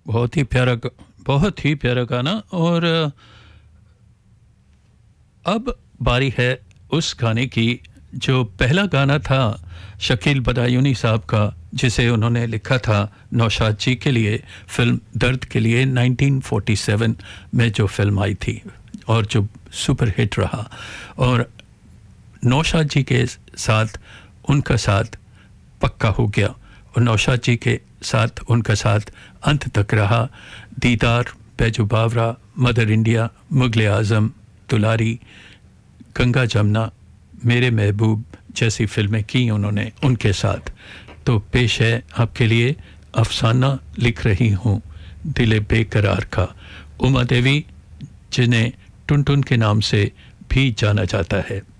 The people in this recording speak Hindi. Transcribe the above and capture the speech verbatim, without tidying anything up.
बहुत ही प्यारा ग- बहुत ही प्यारा गाना। और अब बारी है उस गाने की जो पहला गाना था शकील बदायूनी साहब का, जिसे उन्होंने लिखा था नौशाद जी के लिए फिल्म दर्द के लिए नाइनटीन फोर्टी सेवन में, जो फिल्म आई थी और जो सुपर हिट रहा। और नौशाद जी के साथ उनका साथ पक्का हो गया और नौशाद जी के साथ उनका साथ अंत तक रहा। दीदार, बैजू बावरा, मदर इंडिया, मुगले आज़म, दुलारी, गंगा जमुना, मेरे महबूब जैसी फिल्में की उन्होंने उनके साथ। तो पेश है आपके लिए अफसाना लिख रही हूँ दिले बेकरार का, उमा देवी जिन्हें टुन टुन के नाम से भी जाना जाता है।